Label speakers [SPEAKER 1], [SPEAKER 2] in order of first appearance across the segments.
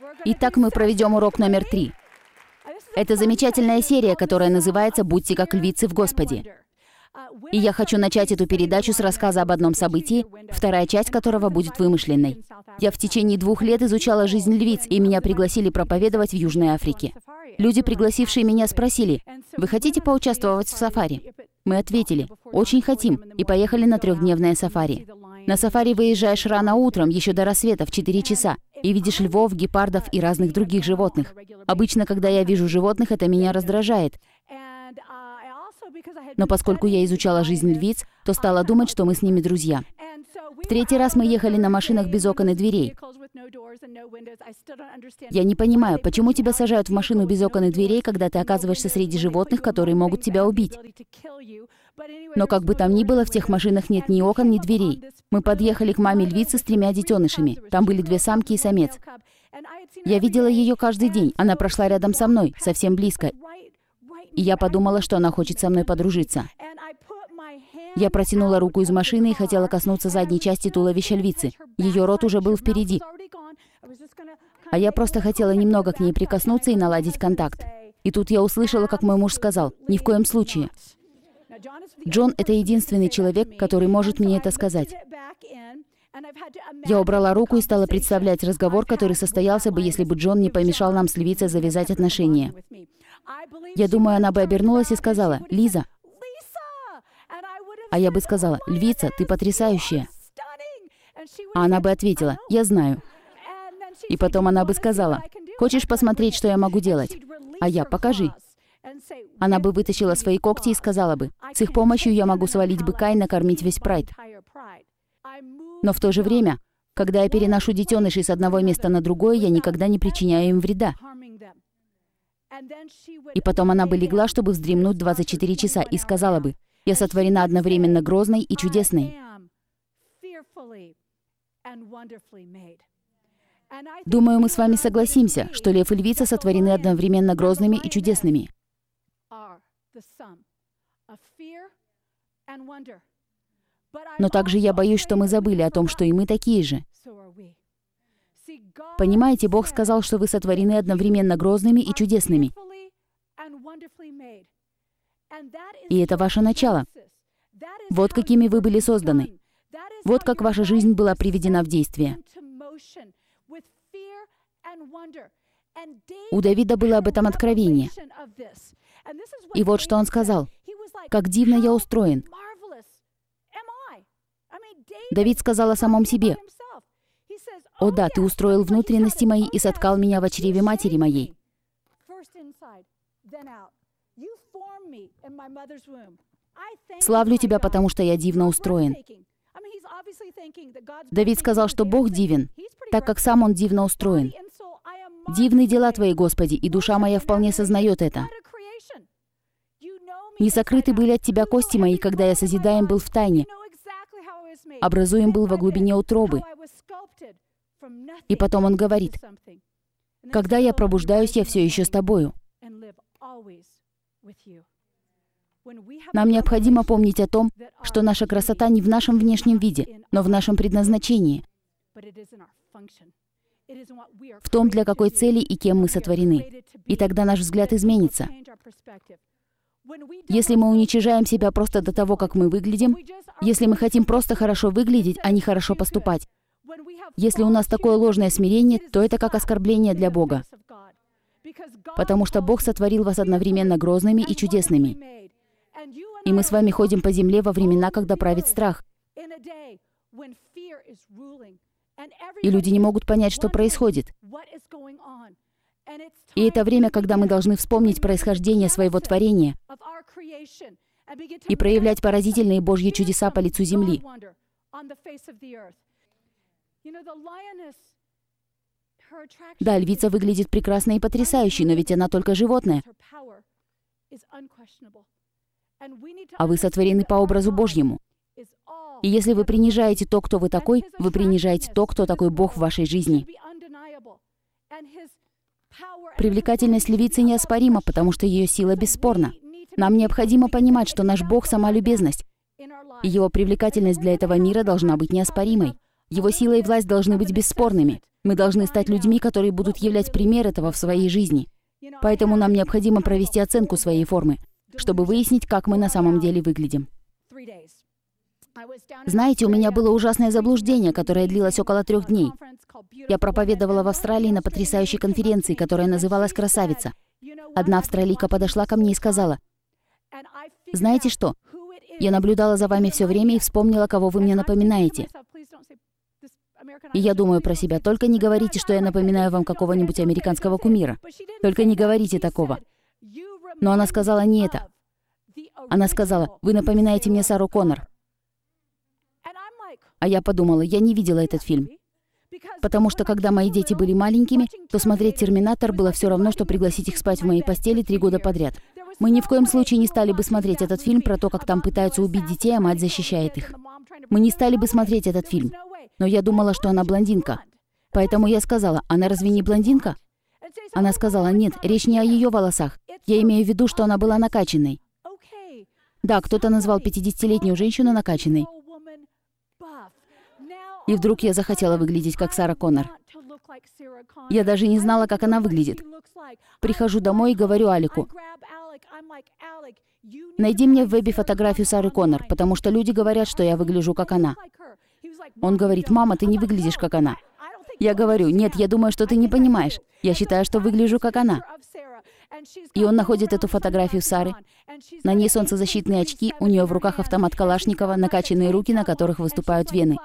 [SPEAKER 1] Итак, мы проведем урок номер 3. Это замечательная серия, которая называется «Будьте как львицы в Господе». И я хочу начать эту передачу с рассказа об одном событии, вторая часть которого будет вымышленной. Я в течение 2 лет изучала жизнь львиц, и меня пригласили проповедовать в Южной Африке. Люди, пригласившие меня, спросили: «Вы хотите поучаствовать в сафари?» Мы ответили: «Очень хотим», и поехали на 3-дневное сафари. На сафари выезжаешь рано утром, еще до рассвета, в 4 часа, и видишь львов, гепардов и разных других животных. Обычно, когда я вижу животных, это меня раздражает. Но поскольку я изучала жизнь львиц, то стала думать, что мы с ними друзья. В 3-й раз мы ехали на машинах без окон и дверей. Я не понимаю, почему тебя сажают в машину без окон и дверей, когда ты оказываешься среди животных, которые могут тебя убить. Но как бы там ни было, в тех машинах нет ни окон, ни дверей. Мы подъехали к маме львицы с 3 детенышами. Там были 2 самки и самец. Я видела ее каждый день. Она прошла рядом со мной, совсем близко. И я подумала, что она хочет со мной подружиться. Я протянула руку из машины и хотела коснуться задней части туловища львицы. Ее рот уже был впереди. А я просто хотела немного к ней прикоснуться и наладить контакт. И тут я услышала, как мой муж сказал: «Ни в коем случае». Джон — это единственный человек, который может мне это сказать. Я убрала руку и стала представлять разговор, который состоялся бы, если бы Джон не помешал нам с львицей завязать отношения. Я думаю, она бы обернулась и сказала: «Лиза». А я бы сказала: «Львица, ты потрясающая». А она бы ответила: «Я знаю». И потом она бы сказала: «Хочешь посмотреть, что я могу делать?» А я: «Покажи». Она бы вытащила свои когти и сказала бы: «С их помощью я могу свалить быка и накормить весь прайд». Но в то же время, когда я переношу детенышей с одного места на другое, я никогда не причиняю им вреда. И потом она бы легла, чтобы вздремнуть 24 часа, и сказала бы: «Я сотворена одновременно грозной и чудесной». Думаю, мы с вами согласимся, что лев и львица сотворены одновременно грозными и чудесными. Но также я боюсь, что мы забыли о том, что и мы такие же. Понимаете, Бог сказал, что вы сотворены одновременно грозными и чудесными. И это ваше начало. Вот какими вы были созданы. Вот как ваша жизнь была приведена в действие. У Давида было об этом откровение. И вот что он сказал: «Как дивно я устроен». Давид сказал о самом себе: «О да, ты устроил внутренности мои и соткал меня в чреве матери моей». Славлю тебя, потому что я дивно устроен. Давид сказал, что Бог дивен, так как сам он дивно устроен. «Дивны дела твои, Господи, и душа моя вполне сознает это. Не сокрыты были от тебя кости мои, когда я созидаем был в тайне, образуем был во глубине утробы». И потом он говорит: «Когда я пробуждаюсь, я все еще с тобою». Нам необходимо помнить о том, что наша красота не в нашем внешнем виде, но в нашем предназначении, в том, для какой цели и кем мы сотворены. И тогда наш взгляд изменится. Если мы уничижаем себя просто до того, как мы выглядим, если мы хотим просто хорошо выглядеть, а не хорошо поступать, если у нас такое ложное смирение, то это как оскорбление для Бога. Потому что Бог сотворил вас одновременно грозными и чудесными. И мы с вами ходим по земле во времена, когда правит страх. И люди не могут понять, что происходит. И это время, когда мы должны вспомнить происхождение своего творения и проявлять поразительные Божьи чудеса по лицу земли. Да, львица выглядит прекрасно и потрясающе, но ведь она только животное. А вы сотворены по образу Божьему. И если вы принижаете то, кто вы такой, вы принижаете то, кто такой Бог в вашей жизни. Привлекательность львицы неоспорима, потому что ее сила бесспорна. Нам необходимо понимать, что наш Бог — сама любезность. Его привлекательность для этого мира должна быть неоспоримой. Его сила и власть должны быть бесспорными. Мы должны стать людьми, которые будут являть пример этого в своей жизни. Поэтому нам необходимо провести оценку своей формы, чтобы выяснить, как мы на самом деле выглядим. Знаете, у меня было ужасное заблуждение, которое длилось около 3 дней. Я проповедовала в Австралии на потрясающей конференции, которая называлась «Красавица». Одна австралийка подошла ко мне и сказала: «Знаете что? Я наблюдала за вами все время и вспомнила, кого вы мне напоминаете. И я думаю про себя: только не говорите, что я напоминаю вам какого-нибудь американского кумира. Только не говорите такого». Но она сказала не это. Она сказала: «Вы напоминаете мне Сару Коннор». А я подумала, я не видела этот фильм. Потому что, когда мои дети были маленькими, то смотреть «Терминатор» было все равно, что пригласить их спать в моей постели 3 года подряд. Мы ни в коем случае не стали бы смотреть этот фильм про то, как там пытаются убить детей, а мать защищает их. Мы не стали бы смотреть этот фильм. Но я думала, что она блондинка. Поэтому я сказала: «Она разве не блондинка?» Она сказала: «Нет, речь не о ее волосах. Я имею в виду, что она была накачанной». Да, кто-то назвал 50-летнюю женщину накачанной. И вдруг я захотела выглядеть как Сара Коннор. Я даже не знала, как она выглядит. Прихожу домой и говорю Алику: «Найди мне в вебе фотографию Сары Коннор, потому что люди говорят, что я выгляжу как она». Он говорит: «Мама, ты не выглядишь как она». Я говорю: «Нет, я думаю, что ты не понимаешь. Я считаю, что выгляжу как она». И он находит эту фотографию Сары. На ней солнцезащитные очки, у нее в руках автомат Калашникова, накачанные руки, на которых выступают вены.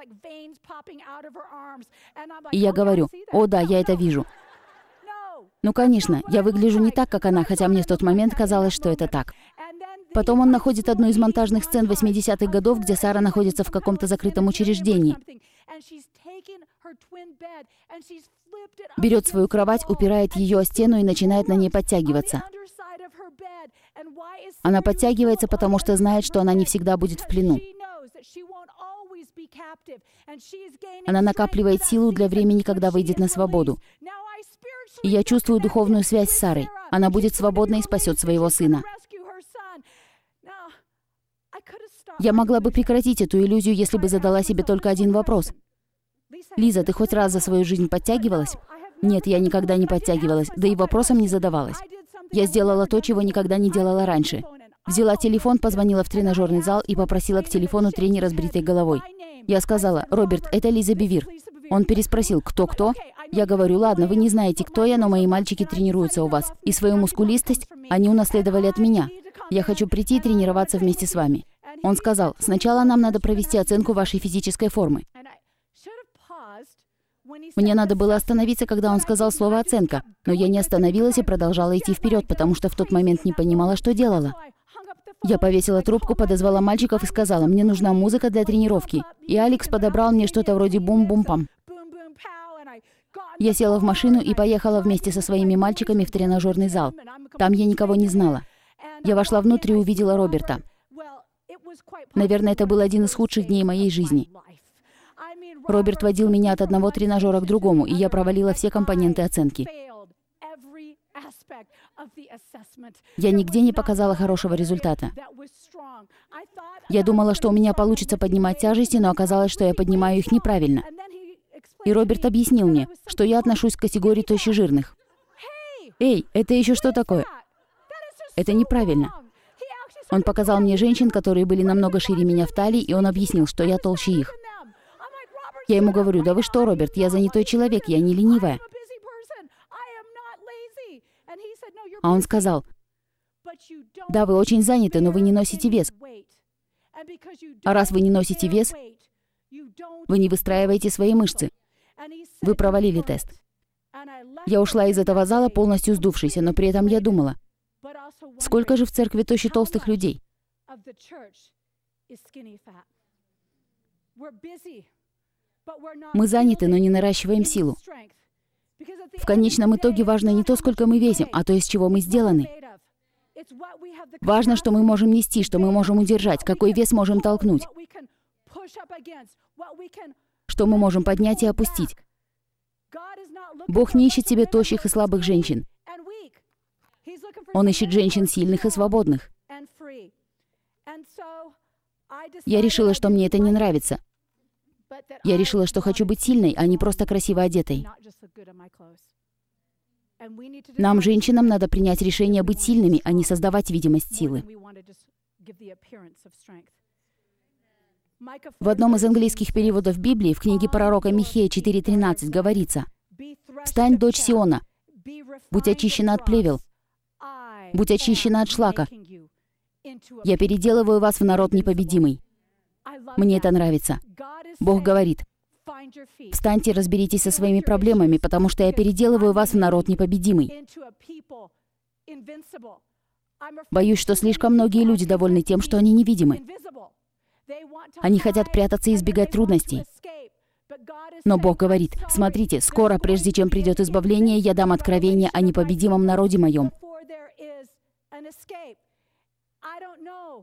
[SPEAKER 1] И я говорю: «О да, я это вижу». Ну, конечно, я выгляжу не так, как она, хотя мне в тот момент казалось, что это так. Потом он находит одну из монтажных сцен 80-х годов, где Сара находится в каком-то закрытом учреждении. Берет свою кровать, упирает ее о стену и начинает на ней подтягиваться. Она подтягивается, потому что знает, что она не всегда будет в плену. Она накапливает силу для времени, когда выйдет на свободу. И я чувствую духовную связь с Сарой. Она будет свободна и спасет своего сына. Я могла бы прекратить эту иллюзию, если бы задала себе только один вопрос. «Лиза, ты хоть раз за свою жизнь подтягивалась?» Нет, я никогда не подтягивалась, да и вопросом не задавалась. Я сделала то, чего никогда не делала раньше. Взяла телефон, позвонила в тренажерный зал и попросила к телефону тренера с бритой головой. Я сказала: «Роберт, это Лиза Бевир». Он переспросил: «Кто-кто?» Я говорю: «Ладно, вы не знаете, кто я, но мои мальчики тренируются у вас. И свою мускулистость они унаследовали от меня. Я хочу прийти и тренироваться вместе с вами». Он сказал: «Сначала нам надо провести оценку вашей физической формы». Мне надо было остановиться, когда он сказал слово «оценка», но я не остановилась и продолжала идти вперед, потому что в тот момент не понимала, что делала. Я повесила трубку, подозвала мальчиков и сказала: «Мне нужна музыка для тренировки». И Алекс подобрал мне что-то вроде бум-бум-пам. Я села в машину и поехала вместе со своими мальчиками в тренажерный зал. Там я никого не знала. Я вошла внутрь и увидела Роберта. Наверное, это был один из худших дней моей жизни. Роберт водил меня от одного тренажера к другому, и я провалила все компоненты оценки. Я нигде не показала хорошего результата. Я думала, что у меня получится поднимать тяжести, но оказалось, что я поднимаю их неправильно. И Роберт объяснил мне, что я отношусь к категории тощежирных. «Эй, это еще что такое?» Это неправильно. Он показал мне женщин, которые были намного шире меня в талии, и он объяснил, что я толще их. Я ему говорю: «Да вы что, Роберт, я занятой человек, я не ленивая». А он сказал: «Да, вы очень заняты, но вы не носите вес. А раз вы не носите вес, вы не выстраиваете свои мышцы. Вы провалили тест». Я ушла из этого зала полностью сдувшейся, но при этом я думала: сколько же в церкви тощих толстых людей? Мы заняты, но не наращиваем силу. В конечном итоге важно не то, сколько мы весим, а то, из чего мы сделаны. Важно, что мы можем нести, что мы можем удержать, какой вес можем толкнуть, что мы можем поднять и опустить. Бог не ищет себе тощих и слабых женщин. Он ищет женщин сильных и свободных. Я решила, что мне это не нравится. Я решила, что хочу быть сильной, а не просто красиво одетой. Нам, женщинам, надо принять решение быть сильными, а не создавать видимость силы. В одном из английских переводов Библии, в книге пророка Михея 4:13 говорится: «Встань, дочь Сиона, будь очищена от плевел, будь очищена от шлака. Я переделываю вас в народ непобедимый». Мне это нравится. Бог говорит: «Встаньте, разберитесь со своими проблемами, потому что я переделываю вас в народ непобедимый». Боюсь, что слишком многие люди довольны тем, что они невидимы. Они хотят прятаться и избегать трудностей. Но Бог говорит: «Смотрите, скоро, прежде чем придет избавление, я дам откровение о непобедимом народе моем».